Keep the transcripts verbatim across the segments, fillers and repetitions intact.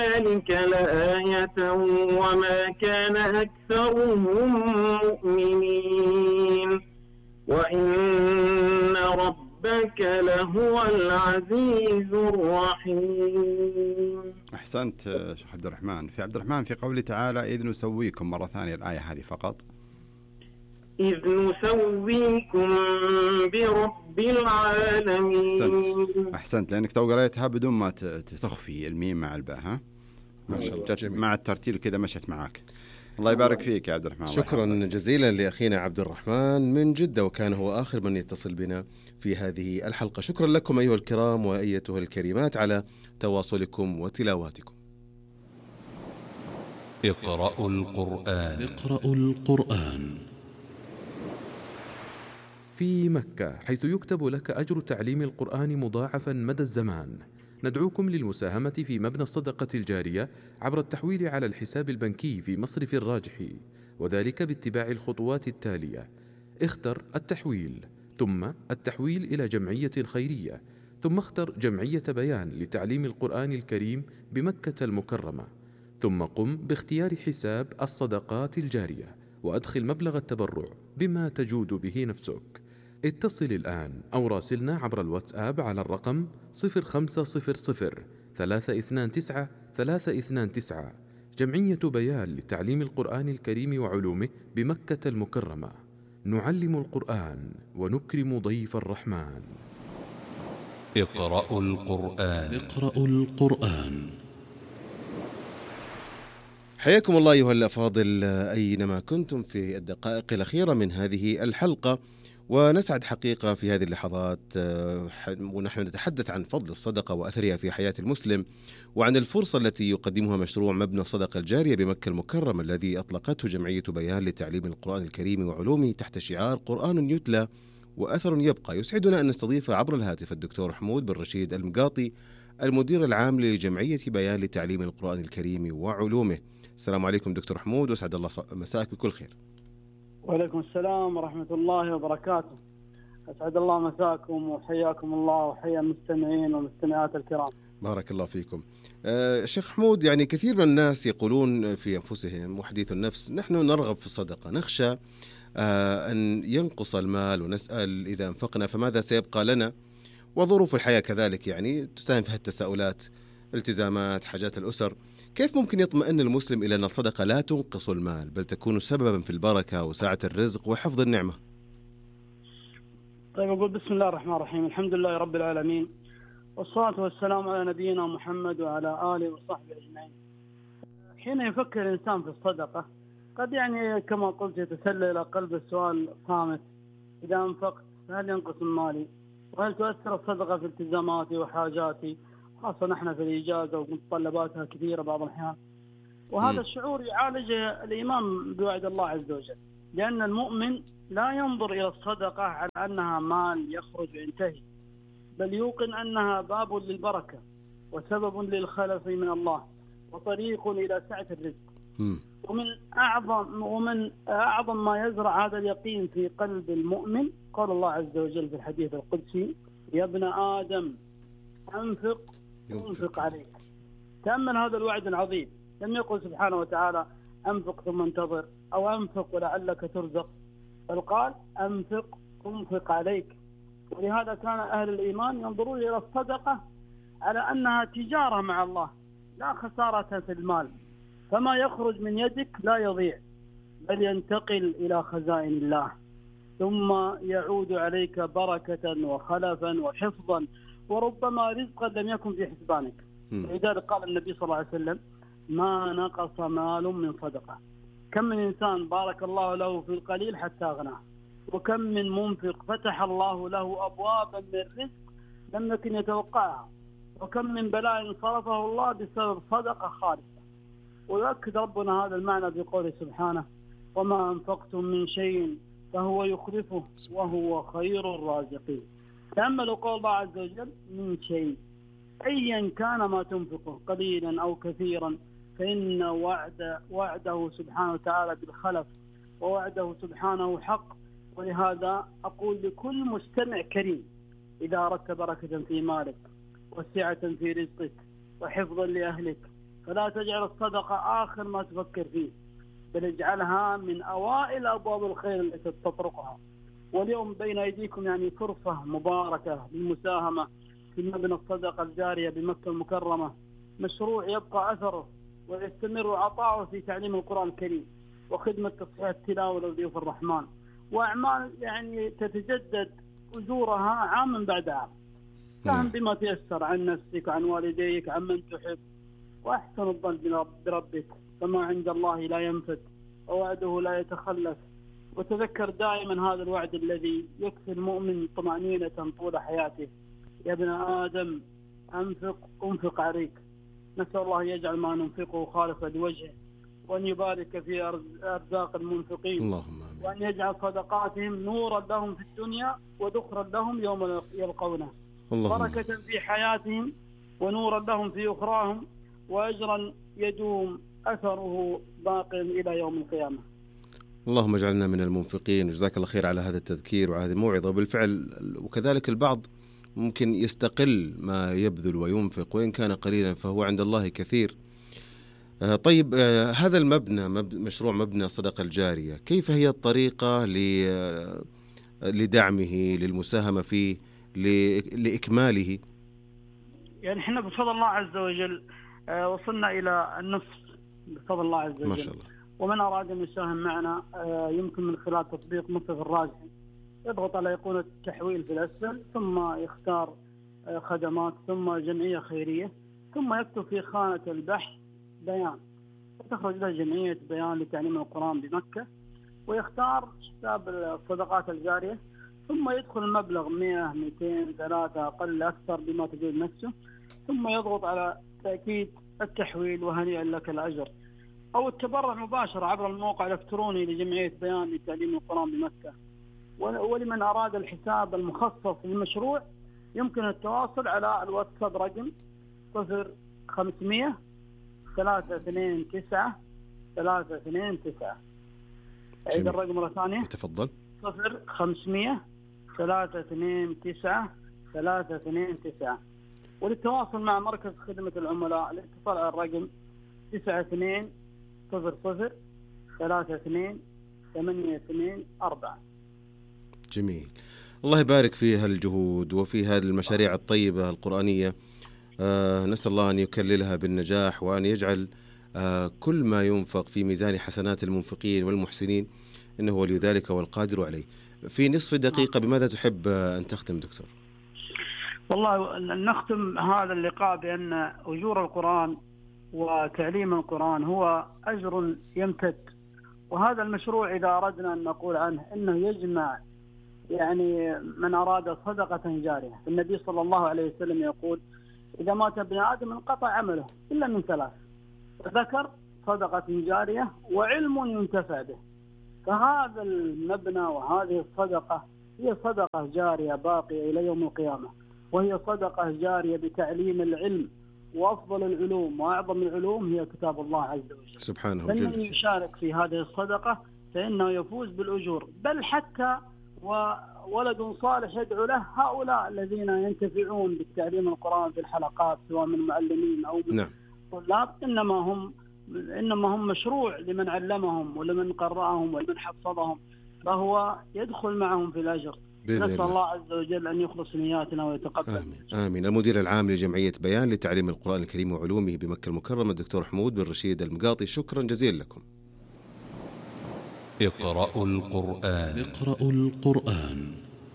ذلك لآية وما كان أكثرهم مؤمنين وإن ربك لهو العزيز الرحيم. أحسنت شيخ عبد الرحمن. في عبد الرحمن في قوله تعالى إذ نسويكم، مرة ثانية الآية هذه فقط. إذ نسويكم برب العالمين. أحسنت أحسنت لأنك تو قريتها بدون ما تخفي الميم مع الباء. ها ما شاء الله، مع الترتيل كذا مشت معك. الله يبارك فيك يا عبد الرحمن. شكرا جزيلا لأخينا عبد الرحمن من جدة، وكان هو آخر من يتصل بنا في هذه الحلقة. شكرا لكم أيها الكرام وأيتها الكريمات على تواصلكم وتلاواتكم. اقرأوا القرآن. اقرأوا القرآن. في مكة، حيث يكتب لك أجر تعليم القرآن مضاعفا مدى الزمان، ندعوكم للمساهمة في مبنى الصدقة الجارية عبر التحويل على الحساب البنكي في مصرف الراجحي، وذلك باتباع الخطوات التالية: اختر التحويل، ثم التحويل إلى جمعية خيرية، ثم اختر جمعية بيان لتعليم القرآن الكريم بمكة المكرمة، ثم قم باختيار حساب الصدقات الجارية وأدخل مبلغ التبرع بما تجود به نفسك. اتصل الآن أو راسلنا عبر الواتساب على الرقم صفر خمسة صفر صفر ثلاثة اثنان تسعة ثلاثة اثنان تسعة. جمعية بيان لتعليم القرآن الكريم وعلومه بمكة المكرمة. نعلم القرآن ونكرم ضيف الرحمن. اقرأوا القرآن. اقرأوا القرآن. حياكم الله أيها الأفاضل أينما كنتم في الدقائق الأخيرة من هذه الحلقة، ونسعد حقيقة في هذه اللحظات ونحن نتحدث عن فضل الصدقة وأثرها في حياة المسلم، وعن الفرصة التي يقدمها مشروع مبنى الصدقة الجارية بمكة المكرمة الذي أطلقته جمعية بيان لتعليم القرآن الكريم وعلومه تحت شعار قرآن يتلى وأثر يبقى. يسعدنا أن نستضيف عبر الهاتف الدكتور حمود بن رشيد المقاطي، المدير العام لجمعية بيان لتعليم القرآن الكريم وعلومه. السلام عليكم دكتور حمود، واسعد الله مساك بكل خير. وعليكم السلام ورحمة الله وبركاته. أسعد الله مساكم وحياكم الله وحيا المستمعين والمستمعات الكرام. بارك الله فيكم. آه شيخ حمود، يعني كثير من الناس يقولون في أنفسهم وحديث النفس: نحن نرغب في الصدقة، نخشى آه أن ينقص المال، ونسأل إذا انفقنا فماذا سيبقى لنا، وظروف الحياة كذلك يعني تساهم في التساؤلات، التزامات، حاجات الأسر. كيف ممكن يطمئن المسلم إلى أن الصدقة لا تنقص المال بل تكون سببا في البركة وسعة الرزق وحفظ النعمة؟ طيب، أقول بسم الله الرحمن الرحيم، الحمد لله رب العالمين، والصلاة والسلام على نبينا محمد وعلى آله وصحبه أجمعين. حين يفكر الإنسان في الصدقة قد يعني كما قلت يتسلل إلى قلب السؤال صامت: إذا أنفقت هل ينقص من مالي؟ وهل تؤثر الصدقة في التزاماتي وحاجاتي، خاصة نحن في الإجازة ومتطلباتها كثيرة بعض الأحيان؟ وهذا م. الشعور يعالج الإيمان بوعد الله عز وجل، لأن المؤمن لا ينظر إلى الصدقة على أنها مال يخرج وينتهي، بل يوقن أنها باب للبركة وسبب للخلف من الله وطريق إلى سعة الرزق. م. ومن أعظم ومن أعظم ما يزرع هذا اليقين في قلب المؤمن قال الله عز وجل في الحديث القدسي: يا ابن آدم أنفق أنفق عليك. تأمل هذا الوعد العظيم، لم يقل سبحانه وتعالى أنفق ثم انتظر أو أنفق ولعلك ترزق، بل قال أنفق أنفق عليك. ولهذا كان أهل الإيمان ينظرون إلى الصدقة على أنها تجارة مع الله لا خسارة في المال، فما يخرج من يدك لا يضيع بل ينتقل إلى خزائن الله، ثم يعود عليك بركة وخلفا وحفظا وربما رزقا لم يكن في حسبانك. ولذلك قال النبي صلى الله عليه وسلم: ما نقص مال من صدقة. كم من إنسان بارك الله له في القليل حتى أغناه، وكم من منفق فتح الله له أبوابا من الرزق لم يكن يتوقعها، وكم من بلاء صرفه الله بسبب صدقة خالصة. ويؤكد ربنا هذا المعنى بقوله سبحانه: وما أنفقتم من شيء فهو يخلفه وهو خير الرازقين. تأملوا قول الله عز وجل: من شيء، أيا كان ما تنفقه قليلا أو كثيرا، فإن وعد وعده سبحانه وتعالى بالخلف، ووعده سبحانه حق. ولهذا أقول لكل مستمع كريم: إذا أردت بركة في مالك وسعة في رزقك وحفظا لأهلك فلا تجعل الصدقة آخر ما تفكر فيه، بل اجعلها من أوائل أبواب الخير التي تطرقها. واليوم بين أيديكم يعني فرصة مباركة للمساهمة في مبنى الصدقة الجارية بمكة المكرمة، مشروع يبقى أثره ويستمر عطاؤه في تعليم القرآن الكريم وخدمة تصحيح التلاوة لضيوف الرحمن، وأعمال يعني تتجدد أجورها عام بعد عام. فهم بما تيسر عن نفسك وعن والديك عن من تحب، وأحسن الظن بربك، فما عند الله لا ينفد ووعده لا يتخلف. وتذكر دائما هذا الوعد الذي يكفي المؤمن طمأنينة طول حياته: يا ابن آدم أنفق أنفق عليك. نسأل الله يجعل ما ننفقه خالصا لوجهه، وأن يبارك في أرزاق المنفقين، اللهم آمين. وأن يجعل صدقاتهم نورا لهم في الدنيا وذخرا لهم يوم يلقونه، بركة في حياتهم ونورا لهم في أخراهم، وأجرا يدوم أثره باق إلى يوم القيامة. اللهم اجعلنا من المنفقين. وجزاك الله خير على هذا التذكير وهذه الموعظة. وبالفعل وكذلك البعض ممكن يستقل ما يبذل وينفق، وإن كان قليلا فهو عند الله كثير. آه طيب، آه هذا المبنى مب... مشروع مبنى الصدقة الجارية، كيف هي الطريقة ل... آه لدعمه، للمساهمة فيه، ل... لإكماله؟ يعني احنا بفضل الله عز وجل آه وصلنا إلى النصف بفضل الله عز وجل، ما شاء الله. ومن أراد أن يساهم معنا آه يمكن من خلال تطبيق مصرف الراجحي يضغط على أيقونة التحويل في الأسفل، ثم يختار آه خدمات، ثم جمعية خيرية، ثم يكتب في خانة البحث بيان، وتخرج له جمعية بيان لتعليم القرآن بمكة، ويختار حساب الصدقات الجارية، ثم يدخل المبلغ مئة مئتين ثلاثة أقل أكثر بما تجد نفسه، ثم يضغط على تأكيد التحويل وهنيئا لك الأجر، أو التبرع مباشرة عبر الموقع الإلكتروني لجمعية بيان لتعليم القرآن بمكة. ولمن أراد الحساب المخصص للمشروع يمكن التواصل على الواتساب رقم صفر خمسمية ثلاثة اثنين تسعة ثلاثة اثنين تسعة. أعيد الرقم مرة ثانية. تفضل. صفر خمسمية ثلاثة اثنين تسعة ثلاثة اثنين تسعة. وللتواصل مع مركز خدمة العملاء الاتصال على الرقم تسعة اثنين صفر صفر ثلاثة اثنين ثمانية اثنين أربعة. جميل. الله يبارك في هالجهود وفي هذه المشاريع الطيبة القرآنية. آه نسأل الله أن يكللها بالنجاح، وأن يجعل آه كل ما ينفق في ميزان حسنات المنفقين والمحسنين، إنه ولي ذلك والقادر عليه. في نصف دقيقة بماذا تحب أن تختم دكتور؟ والله نختم هذا اللقاء بأن أجور القرآن وتعليم القرآن هو أجر يمتد، وهذا المشروع إذا أردنا أن نقول عنه إنه يجمع يعني من أراد صدقة جارية. النبي صلى الله عليه وسلم يقول: إذا مات ابن آدم انقطع عمله إلا من ثلاث، ذكر صدقة جارية وعلم ينتفع به. فهذا المبنى وهذه الصدقة هي صدقة جارية باقية إلى يوم القيامة، وهي صدقة جارية بتعليم العلم، وأفضل العلوم وأعظم العلوم هي كتاب الله عز وجل سبحانه وتعالى. فمن يشارك في هذه الصدقة فإنه يفوز بالأجور، بل حتى وولد صالح يدعو له. هؤلاء الذين ينتفعون بالتعليم القرآن في الحلقات سواء من معلمين أو من نعم. طلاب، إنما هم إنما هم مشروع لمن علمهم ولمن قرأهم ولمن حفظهم، فهو يدخل معهم في الأجر. نسأل الله عز وجل أن يخلص نياتنا ويتقبل. آمين. آمين. المدير العام لجمعية بيان لتعليم القرآن الكريم وعلومه بمكة المكرمة الدكتور حمود بن رشيد المقاطي، شكرا جزيلا لكم. اقرأوا القرآن. اقرأوا القرآن.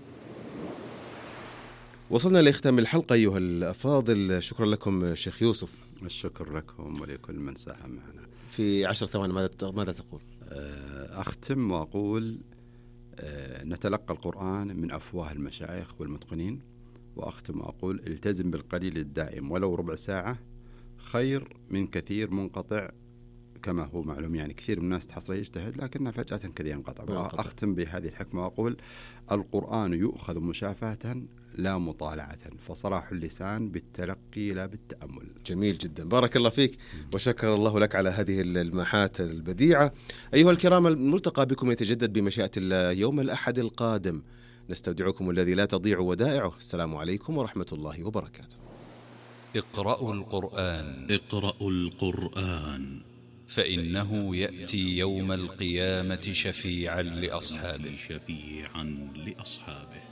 وصلنا لختام الحلقة أيها الأفاضل. شكرا لكم شيخ يوسف. الشكر لكم ولكل من ساهم معنا. في عشر ثواني ماذا ماذا تقول؟ أختم وأقول نتلقى القرآن من أفواه المشايخ والمتقنين، وأختم وأقول التزم بالقليل الدائم ولو ربع ساعة خير من كثير منقطع، كما هو معلوم. يعني كثير من الناس تحصل يجتهد لكنه فجأة كذا ينقطع. أختم بهذه الحكمة وأقول القرآن يؤخذ مشافهة لا مطالعة، فصلاح اللسان بالتلقي لا بالتأمل. جميل جدا، بارك الله فيك وشكر الله لك على هذه المحات البديعة. أيها الكرام، الملتقى بكم يتجدد بمشيئة الله يوم الأحد القادم. نستودعكم الذي لا تضيع ودائعه. السلام عليكم ورحمة الله وبركاته. اقرأوا القرآن اقرأوا القرآن فإنه يأتي يوم القيامة شفيعا لأصحابه شفيعا لأصحابه